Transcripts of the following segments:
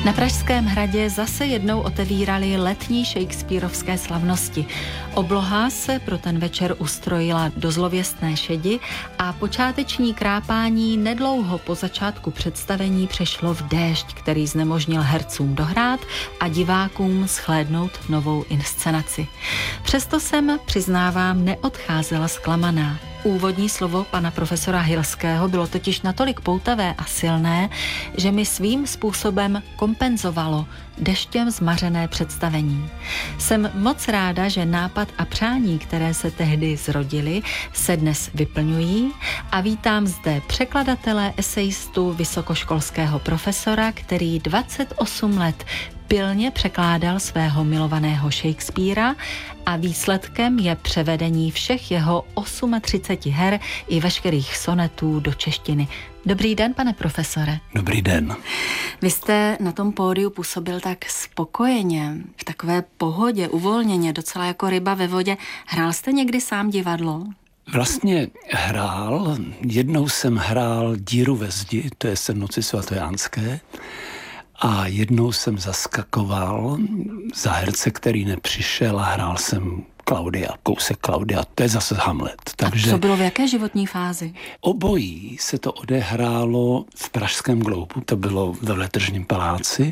Na Pražském hradě zase jednou otevírali letní shakespearovské slavnosti. Obloha se pro ten večer ustrojila do zlověstné šedi a počáteční krápání nedlouho po začátku představení přešlo v déšť, který znemožnil hercům dohrát a divákům shlédnout novou inscenaci. Přesto jsem, přiznávám, neodcházela zklamaná. Úvodní slovo pana profesora Hilského bylo totiž natolik poutavé a silné, že mi svým způsobem kompenzovalo deštěm zmařené představení. Jsem moc ráda, že nápad a přání, které se tehdy zrodily, se dnes vyplňují a vítám zde překladatele, esejistu, vysokoškolského profesora, který 28 let pilně překládal svého milovaného Shakespeara a výsledkem je převedení všech jeho 38 her i veškerých sonetů do češtiny. Dobrý den, pane profesore. Dobrý den. Vy jste na tom pódiu působil tak spokojeně, v takové pohodě, uvolněně, docela jako ryba ve vodě. Hrál jste někdy sám divadlo? Vlastně hrál. Jednou jsem hrál Díru ve zdi, to je Sen noci svatojánské. A jednou jsem zaskakoval za herce, který nepřišel a hrál jsem Klaudia, kousek Klaudia, to je zase Hamlet. Takže... A to bylo v jaké životní fázi? Obojí se to odehrálo v Pražském Gloubu, to bylo ve Veletržním paláci.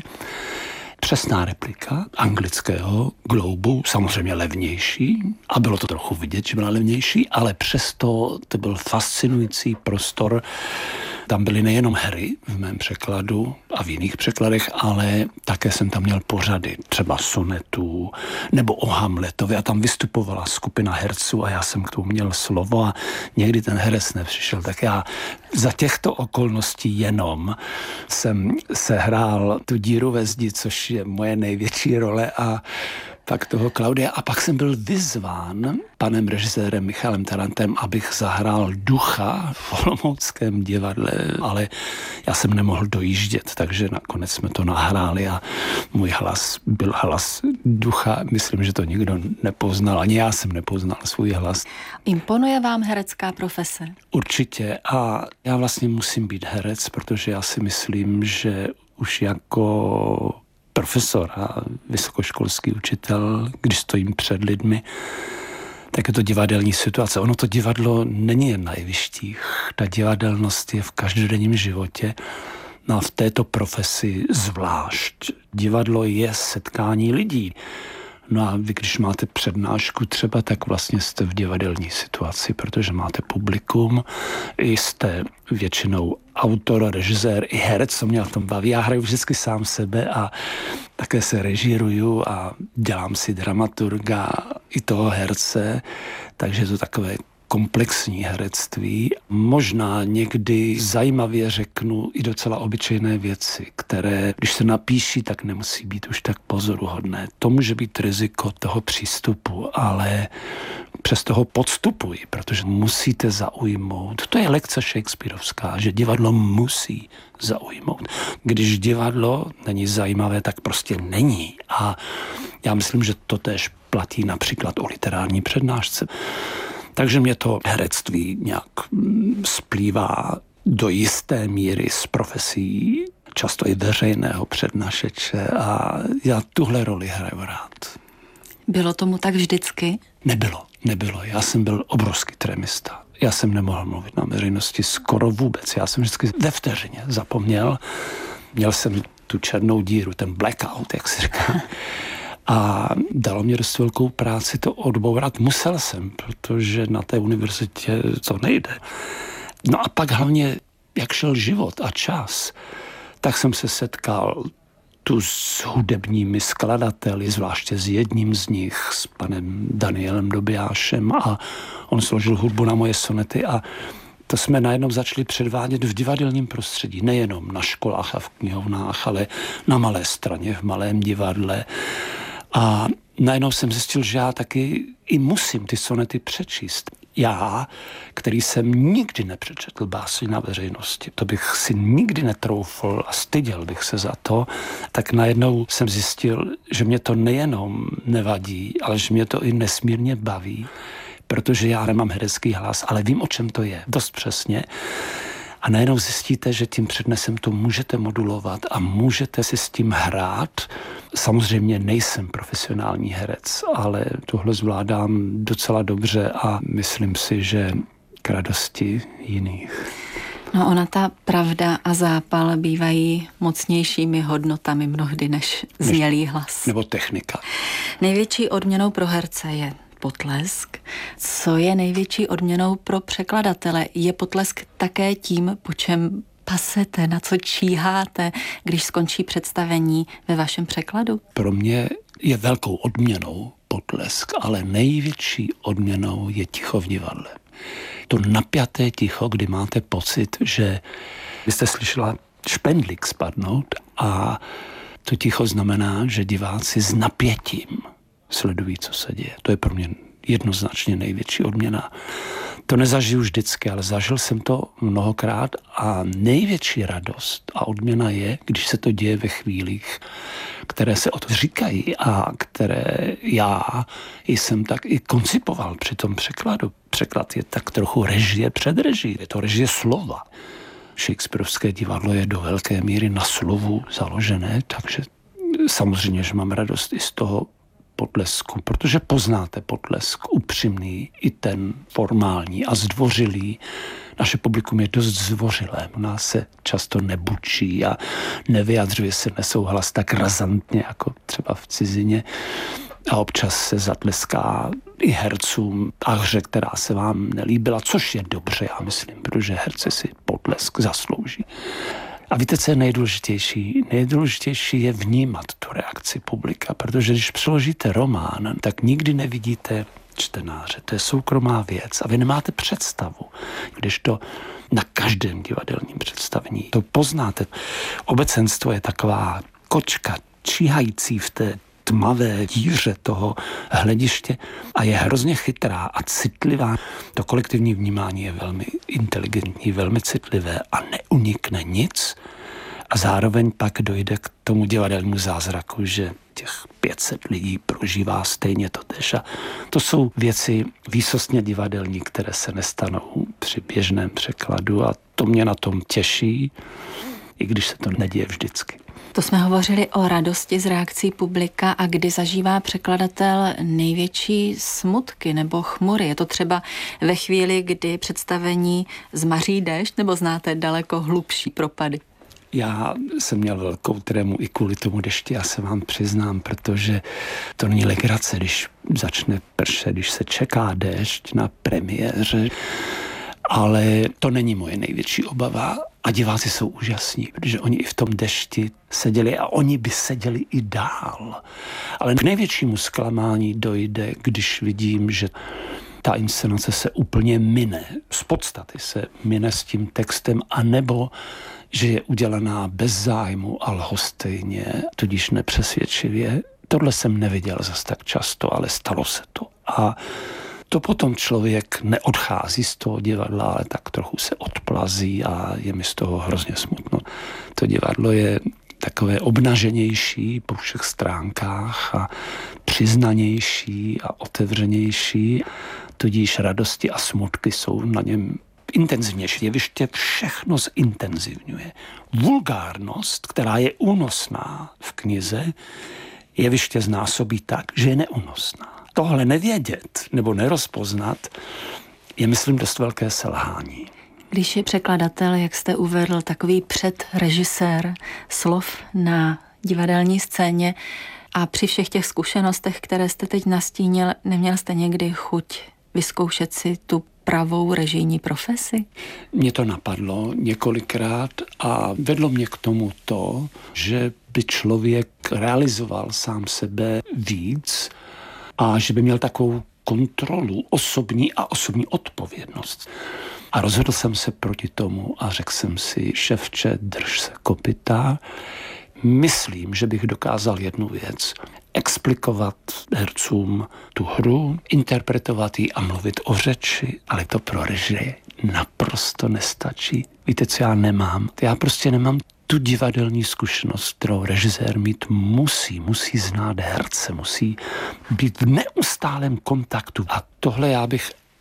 Přesná replika anglického Gloubu, samozřejmě levnější, a bylo to trochu vidět, že byla levnější, ale přesto to byl fascinující prostor. Tam byly nejenom hry v mém překladu a v jiných překladech, ale také jsem tam měl pořady, třeba sonetů nebo o Hamletovi, a tam vystupovala skupina herců a já jsem k tomu měl slovo a někdy ten herec nepřišel, tak já za těchto okolností jenom jsem sehrál tu Díru ve zdi, což je moje největší role, a pak toho Klaudia. A pak jsem byl vyzván panem režisérem Michalem Tarantem, abych zahrál Ducha v Olomouckém divadle, ale já jsem nemohl dojíždět, takže nakonec jsme to nahráli a můj hlas byl hlas Ducha. Myslím, že to nikdo nepoznal, ani já jsem nepoznal svůj hlas. Imponuje vám herecká profese? Určitě, a já vlastně musím být herec, protože já si myslím, že už jako profesor a vysokoškolský učitel, když stojím před lidmi, tak je to divadelní situace. Ono to divadlo není jen na jevištích. Ta divadelnost je v každodenním životě. No a v této profesi zvlášť. Divadlo je setkání lidí. No a vy, když máte přednášku třeba, tak vlastně jste v divadelní situaci, protože máte publikum, jste většinou autor, režisér i herec, co mě v tom baví. Já hraju vždycky sám sebe a také se režíruju a dělám si dramaturga i toho herce, takže je to takové komplexní herectví. Možná někdy zajímavě řeknu i docela obyčejné věci, které, když se napíší, tak nemusí být už tak pozoruhodné. To může být riziko toho přístupu, ale přesto ho podstupuji, protože musíte zaujmout. To je lekce shakespearovská, že divadlo musí zaujmout. Když divadlo není zajímavé, tak prostě není. A já myslím, že to též platí například o literární přednášce. Takže mě to herectví nějak splývá do jisté míry s profesí, často i veřejného přednášeče, a já tuhle roli hraju rád. Bylo tomu tak vždycky? Nebylo. Já jsem byl obrovský tremista. Já jsem nemohl mluvit na veřejnosti skoro vůbec. Já jsem vždycky ve vteřině zapomněl. Měl jsem tu černou díru, ten blackout, jak se říká. A dalo mě dost velkou práci to odbourat. Musel jsem, protože na té univerzitě to nejde. No a pak hlavně, jak šel život a čas, tak jsem se setkal tu s hudebními skladateli, zvláště s jedním z nich, s panem Danielem Dobijášem, a on složil hudbu na moje sonety a to jsme najednou začali předvádět v divadelním prostředí, nejenom na školách a v knihovnách, ale na Malé Straně, v Malém divadle. A najednou jsem zjistil, že já taky i musím ty sonety přečíst. Já, který jsem nikdy nepřečetl básně na veřejnosti, to bych si nikdy netroufl a styděl bych se za to, tak najednou jsem zjistil, že mě to nejenom nevadí, ale že mě to i nesmírně baví, protože já nemám herecký hlas, ale vím, o čem to je, dost přesně. A najednou zjistíte, že tím přednesem to můžete modulovat a můžete si s tím hrát. Samozřejmě nejsem profesionální herec, ale tohle zvládám docela dobře a myslím si, že k radosti jiných. No ona ta pravda a zápal bývají mocnějšími hodnotami mnohdy než znělý hlas. Nebo technika. Největší odměnou pro herce je potlesk. Co je největší odměnou pro překladatele? Je potlesk také tím, po čem pasete, na co číháte, když skončí představení ve vašem překladu? Pro mě je velkou odměnou potlesk, ale největší odměnou je ticho v divadle. To napjaté ticho, kdy máte pocit, že vy jste slyšela špendlík spadnout a to ticho znamená, že diváci s napětím sledují, co se děje. To je pro mě jednoznačně největší odměna. To nezažiju vždycky, ale zažil jsem to mnohokrát a největší radost a odměna je, když se to děje ve chvílích, které se odříkají a které já jsem tak i koncipoval při tom překladu. Překlad je tak trochu režie před režií, je to režie slova. Shakespearovské divadlo je do velké míry na slovu založené, takže samozřejmě, že mám radost i z toho potlesku, protože poznáte potlesk upřímný, i ten formální a zdvořilý. Naše publikum je dost zdvořilé, u nás se často nebučí a nevyjadřuje se nesouhlas tak razantně, jako třeba v cizině. A občas se zatleská i hercům a hře, která se vám nelíbila, což je dobře, já myslím, protože herci si potlesk zaslouží. A víte, co je nejdůležitější? Nejdůležitější je vnímat tu reakci publika, protože když přeložíte román, tak nikdy nevidíte čtenáře. To je soukromá věc a vy nemáte představu, když to na každém divadelním představení to poznáte. Obecenstvo je taková kočka číhající v té tmavé díře toho hlediště a je hrozně chytrá a citlivá. To kolektivní vnímání je velmi inteligentní, velmi citlivé a neunikne nic a zároveň pak dojde k tomu divadelnímu zázraku, že těch 500 lidí prožívá stejně totéž. A to jsou věci výsostně divadelní, které se nestanou při běžném překladu a to mě na tom těší, i když se to neděje vždycky. To jsme hovořili o radosti z reakcí publika a kdy zažívá překladatel největší smutky nebo chmury. Je to třeba ve chvíli, kdy představení zmaří déšť, nebo znáte daleko hlubší propady? Já jsem měl velkou trému i kvůli tomu dešti, já se vám přiznám, protože to není legrace, když začne pršet, když se čeká déšť na premiéře. Ale to není moje největší obava a diváci jsou úžasní, protože oni i v tom dešti seděli a oni by seděli i dál. Ale k největšímu zklamání dojde, když vidím, že ta inscenace se úplně mine. Z podstaty se mine s tím textem, anebo že je udělaná bez zájmu a lhostejně, tudíž nepřesvědčivě. Tohle jsem neviděl zas tak často, ale stalo se to. A to potom člověk neodchází z toho divadla, ale tak trochu se odplazí a je mi z toho hrozně smutno. To divadlo je takové obnaženější po všech stránkách a přiznanější a otevřenější, tudíž radosti a smutky jsou na něm intenzivnější. Jeviště všechno zintenzivňuje. Vulgárnost, která je únosná v knize, jeviště znásobí tak, že je neúnosná. Tohle nevědět nebo nerozpoznat je, myslím, dost velké selhání. Když je překladatel, jak jste uvedl, takový předrežisér slov na divadelní scéně a při všech těch zkušenostech, které jste teď nastínil, neměl jste někdy chuť vyzkoušet si tu pravou režijní profesi? Mě to napadlo několikrát a vedlo mě k tomu to, že by člověk realizoval sám sebe víc a že by měl takovou kontrolu osobní a osobní odpovědnost. A rozhodl jsem se proti tomu a řekl jsem si, ševče, drž se kopyta. Myslím, že bych dokázal jednu věc. Explikovat hercům tu hru, interpretovat ji a mluvit o řeči, ale to pro režii naprosto nestačí. Víte, co já nemám? Já prostě nemám tu divadelní zkušenost, kterou režisér mít musí znát herce, musí být v neustálém kontaktu. A tohle já bych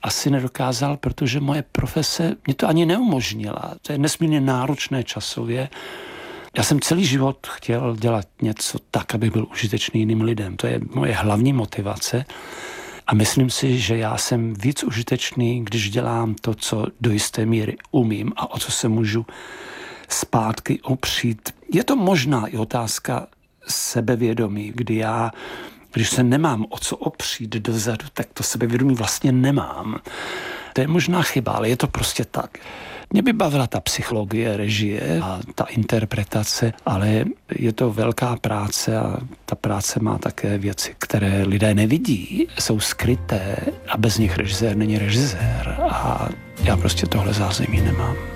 asi nedokázal, protože moje profese mě to ani neumožnila. To je nesmírně náročné časově. Já jsem celý život chtěl dělat něco tak, aby byl užitečný jiným lidem. To je moje hlavní motivace. A myslím si, že já jsem víc užitečný, když dělám to, co do jisté míry umím a o co se můžu zpátky opřít. Je to možná i otázka sebevědomí, když se nemám o co opřít dozadu, tak to sebevědomí vlastně nemám. To je možná chyba, ale je to prostě tak. Mě by bavila ta psychologie, režie a ta interpretace, ale je to velká práce a ta práce má také věci, které lidé nevidí, jsou skryté a bez nich režisér není režisér a já prostě tohle zázemí nemám.